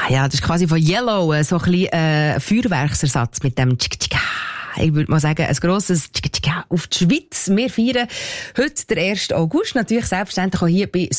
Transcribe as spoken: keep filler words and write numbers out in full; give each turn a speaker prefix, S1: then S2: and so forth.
S1: Ja, das ist quasi von Yellow so ein bisschen äh, Feuerwerksersatz mit dem Tschik-Tschika. Ich würde mal sagen, ein grosses Tschika auf die Schweiz. Wir feiern heute den ersten August. Natürlich selbstverständlich auch hier bei